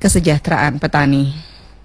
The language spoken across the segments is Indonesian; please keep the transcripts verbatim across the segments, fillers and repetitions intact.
kesejahteraan petani.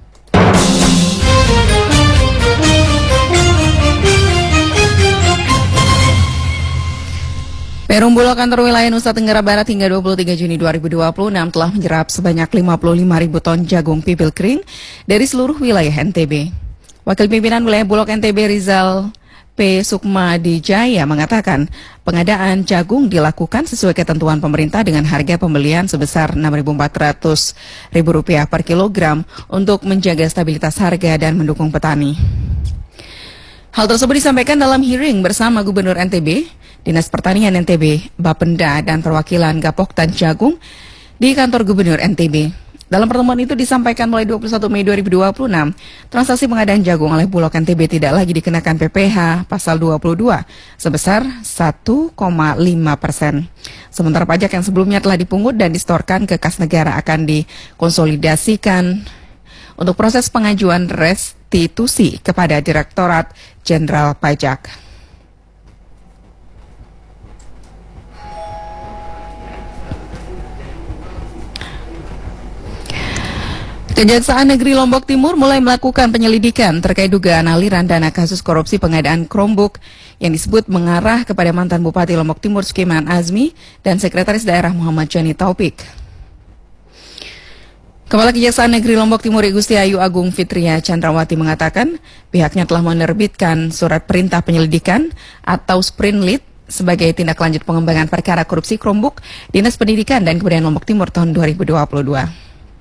Perum Bulog Kantor Wilayah Nusa Tenggara Barat hingga dua puluh tiga Juni dua ribu dua puluh enam telah menyerap sebanyak lima puluh lima ribu ton jagung pipil kering dari seluruh wilayah N T B. Wakil Pimpinan Wilayah Bulog N T B Rizal P. Sukmadijaya mengatakan pengadaan jagung dilakukan sesuai ketentuan pemerintah dengan harga pembelian sebesar enam ribu empat ratus rupiah per kilogram untuk menjaga stabilitas harga dan mendukung petani. Hal tersebut disampaikan dalam hearing bersama Gubernur N T B, Dinas Pertanian N T B, Bapenda, dan perwakilan Gapoktan Jagung di kantor Gubernur N T B. Dalam pertemuan itu disampaikan mulai dua puluh satu Mei dua ribu dua puluh enam, transaksi pengadaan jagung oleh Bulog N T B tidak lagi dikenakan P P H pasal dua puluh dua sebesar satu koma lima persen. Sementara pajak yang sebelumnya telah dipungut dan distorkan ke kas negara akan dikonsolidasikan untuk proses pengajuan restitusi kepada Direktorat Jenderal Pajak. Kejaksaan Negeri Lombok Timur mulai melakukan penyelidikan terkait dugaan aliran dana kasus korupsi pengadaan Chromebook yang disebut mengarah kepada mantan Bupati Lombok Timur Sukiman Azmi dan Sekretaris Daerah Muhammad Joni Taufik. Kepala Kejaksaan Negeri Lombok Timur Igusti Ayu Agung Fitria Chandrawati mengatakan pihaknya telah menerbitkan surat perintah penyelidikan atau Sprinlit sebagai tindak lanjut pengembangan perkara korupsi Chromebook Dinas Pendidikan dan Kebudayaan Lombok Timur tahun dua ribu dua puluh dua.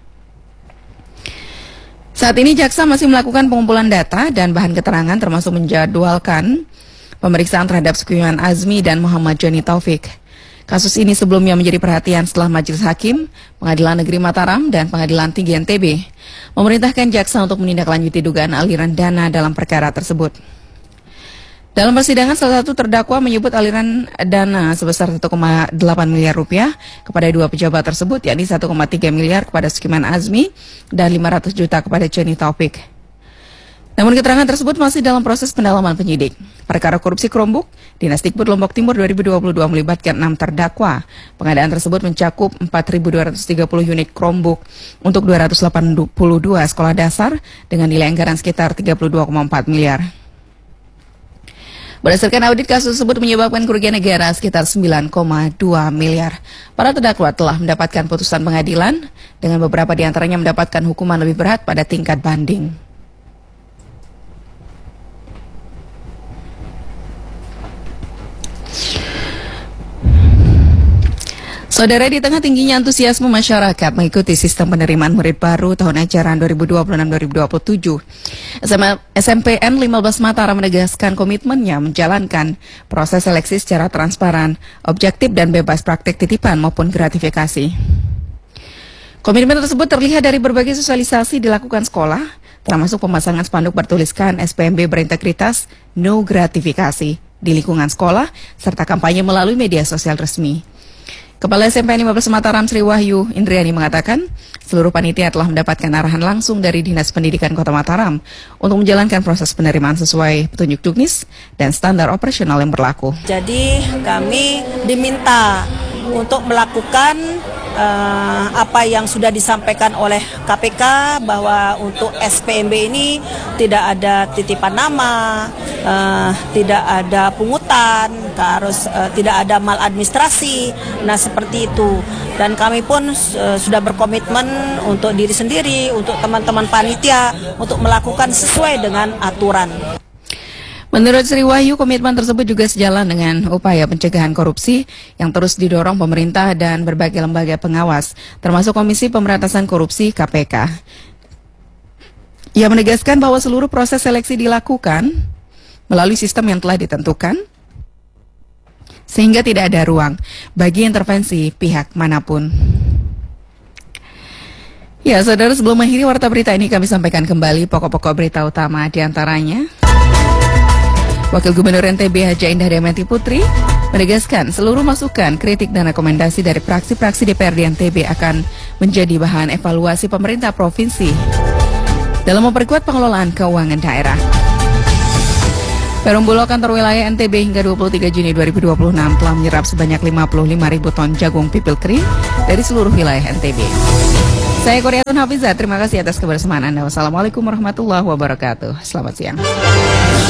Saat ini jaksa masih melakukan pengumpulan data dan bahan keterangan termasuk menjadwalkan pemeriksaan terhadap Sukiman Azmi dan Muhammad Joni Taufik. Kasus ini sebelumnya menjadi perhatian setelah Majelis Hakim, Pengadilan Negeri Mataram, dan Pengadilan Tinggi N T B memerintahkan jaksa untuk menindaklanjuti dugaan aliran dana dalam perkara tersebut. Dalam persidangan, salah satu terdakwa menyebut aliran dana sebesar satu koma delapan miliar rupiah kepada dua pejabat tersebut, yakni satu koma tiga miliar kepada Sukiman Azmi dan lima ratus juta kepada Joni Taufik. Namun keterangan tersebut masih dalam proses pendalaman penyidik. Perkara korupsi Chromebook, Dinas Dikbud Lombok Timur dua ribu dua puluh dua melibatkan enam terdakwa. Pengadaan tersebut mencakup empat ribu dua ratus tiga puluh unit Chromebook untuk dua ratus delapan puluh dua sekolah dasar dengan nilai anggaran sekitar tiga puluh dua koma empat miliar. Berdasarkan audit, kasus tersebut menyebabkan kerugian negara sekitar sembilan koma dua miliar. Para terdakwa telah mendapatkan putusan pengadilan dengan beberapa di antaranya mendapatkan hukuman lebih berat pada tingkat banding. Saudara, di tengah tingginya antusiasme masyarakat mengikuti sistem penerimaan murid baru tahun ajaran dua ribu dua puluh enam dua ribu dua puluh tujuh, S M P N lima belas Mataram menegaskan komitmennya menjalankan proses seleksi secara transparan, objektif dan bebas praktik titipan maupun gratifikasi. Komitmen tersebut terlihat dari berbagai sosialisasi dilakukan sekolah, termasuk pemasangan spanduk bertuliskan S P M B berintegritas, no gratifikasi di lingkungan sekolah, serta kampanye melalui media sosial resmi. Kepala S M P N lima belas Mataram Sri Wahyu Indriani mengatakan seluruh panitia telah mendapatkan arahan langsung dari Dinas Pendidikan Kota Mataram untuk menjalankan proses penerimaan sesuai petunjuk juknis dan standar operasional yang berlaku. Jadi kami diminta untuk melakukan uh, apa yang sudah disampaikan oleh K P K bahwa untuk S P M B ini tidak ada titipan nama, uh, tidak ada pungutan, harus uh, tidak ada maladministrasi. Nah seperti itu. Dan kami pun uh, sudah berkomitmen untuk diri sendiri, untuk teman-teman panitia untuk melakukan sesuai dengan aturan. Menurut Sri Wahyu, komitmen tersebut juga sejalan dengan upaya pencegahan korupsi yang terus didorong pemerintah dan berbagai lembaga pengawas, termasuk Komisi Pemberantasan Korupsi K P K. Ia menegaskan bahwa seluruh proses seleksi dilakukan melalui sistem yang telah ditentukan, sehingga tidak ada ruang bagi intervensi pihak manapun. Ya, saudara, sebelum mengakhiri warta berita ini kami sampaikan kembali pokok-pokok berita utama diantaranya. Wakil Gubernur N T B Haja Indah Damayanti Putri menegaskan seluruh masukan, kritik, dan rekomendasi dari praksi-praksi D P R D N T B akan menjadi bahan evaluasi pemerintah provinsi dalam memperkuat pengelolaan keuangan daerah. Perum Bulog Kantor Wilayah N T B hingga dua puluh tiga Juni dua ribu dua puluh enam telah menyerap sebanyak lima puluh lima ribu ton jagung pipil kering dari seluruh wilayah N T B. Saya Koryatun Hafizah, terima kasih atas kebersamaan Anda. Wassalamualaikum warahmatullahi wabarakatuh. Selamat siang.